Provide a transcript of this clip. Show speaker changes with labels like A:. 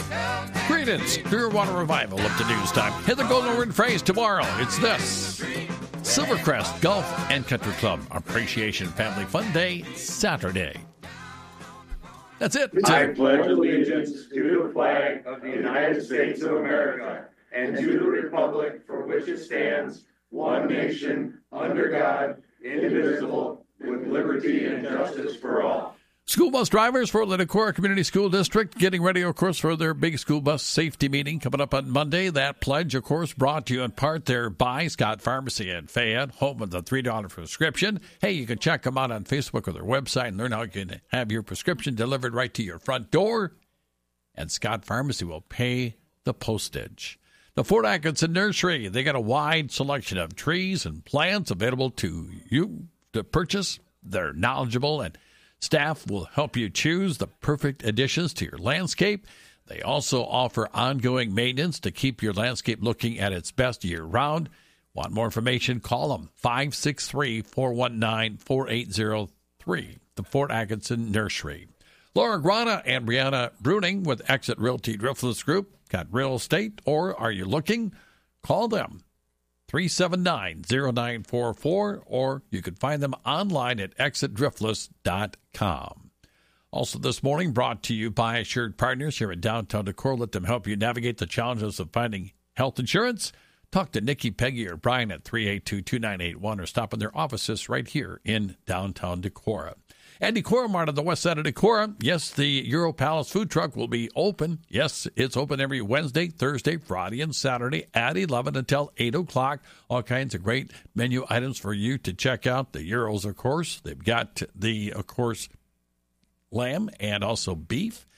A: Greetings, Clearwater Revival up to news time. Hit the golden word phrase tomorrow. It's this. Silvercrest Golf and Country Club Appreciation Family Fun Day, Saturday. That's it.
B: I pledge allegiance to the flag of the United States of America and to the republic for which it stands, one nation, under God, indivisible, with liberty and justice for all.
A: School bus drivers for the Decorah Community School District getting ready, of course, for their big school bus safety meeting coming up on Monday. That pledge, of course, brought to you in part there by Scott Pharmacy in Fayette, home of the $3 prescription. Hey, you can check them out on Facebook or their website and learn how you can have your prescription delivered right to your front door. And Scott Pharmacy will pay the postage. The Fort Atkinson Nursery, they got a wide selection of trees and plants available to you to purchase. They're knowledgeable, and staff will help you choose the perfect additions to your landscape. They also offer ongoing maintenance to keep your landscape looking at its best year-round. Want more information? Call them, 563-419-4803, the Fort Atkinson Nursery. Laura Grana and Brianna Bruning with Exit Realty Driftless Group. Got real estate, or are you looking? Call them, 379-0944, or you can find them online at exitdriftless.com. Also this morning, brought to you by Assured Partners here in downtown Decorah. Let them help you navigate the challenges of finding health insurance. Talk to Nikki, Peggy, or Brian at 382-2981, or stop in their offices right here in downtown Decorah. And Decorah Mart on the west side of Decorah. Yes, the Euro Palace food truck will be open. Yes, it's open every Wednesday, Thursday, Friday, and Saturday at 11 until 8 o'clock. All kinds of great menu items for you to check out. The Euros, of course. They've got the, of course, lamb and also beef.